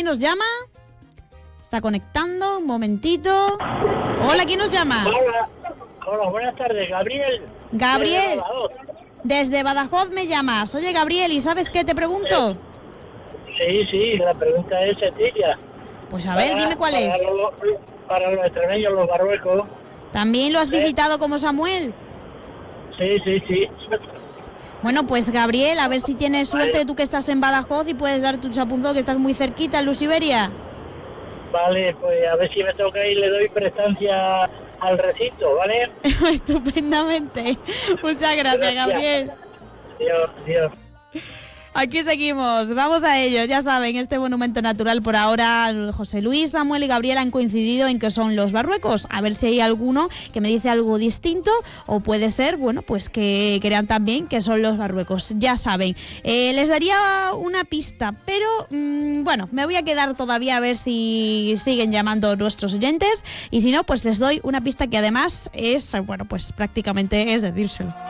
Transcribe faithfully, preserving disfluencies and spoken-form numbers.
¿quién nos llama? Está conectando, un momentito. Hola, ¿quién nos llama? Hola, hola, buenas tardes, Gabriel. Gabriel, Desde Badajoz. desde Badajoz me llamas. Oye, Gabriel, ¿y sabes qué te pregunto? Sí, sí, la pregunta es sencilla. Pues a ver, Para- dime cuál para es. Los, para los extremeños, los barruecos. ¿También lo has ¿Eh? visitado como Samuel? Sí, sí, sí. Bueno, pues Gabriel, a ver si tienes suerte tú que estás en Badajoz y puedes dar tu chapunzo, que estás muy cerquita en Lusiberia. Vale, pues a ver si me toca y le doy prestancia al recinto, ¿vale? Estupendamente. Muchas gracias, Gracias. Gabriel. Dios, Dios. Aquí seguimos, vamos a ello. Ya saben, este monumento natural por ahora, José Luis, Samuel y Gabriel han coincidido en que son los barruecos. A ver si hay alguno que me dice algo distinto o puede ser, bueno, pues que crean también que son los barruecos. Ya saben, eh, les daría una pista, pero mmm, bueno, me voy a quedar todavía a ver si siguen llamando nuestros oyentes y si no, pues les doy una pista que además es, bueno, pues prácticamente es decírselo.